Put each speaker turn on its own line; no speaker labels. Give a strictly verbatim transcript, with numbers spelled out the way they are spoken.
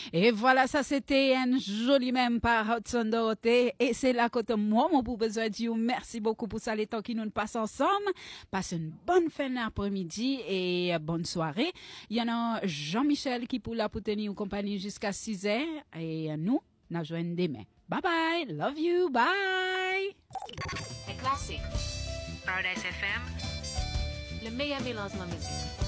Et voilà, ça c'était un joli même par Hudson Dorothée. Et c'est là que moi, mon pour besoin de dire merci beaucoup pour ça, les temps qui nous passent ensemble. Passez une bonne fin d'après-midi et bonne soirée. Il y en a Jean-Michel qui pour la pour tenir compagnie jusqu'à six heures. Et nous, nous joignons demain. Bye bye. Love you. Bye.
C'est classique. Paradise F M. Le meilleur mélange de la musique.